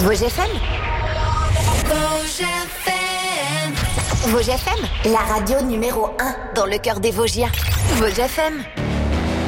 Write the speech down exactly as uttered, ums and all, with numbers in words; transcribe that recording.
Vosges F M. Vosges F M. Vosges F M, la radio numéro un dans le cœur des Vosgiens. Vosges F M.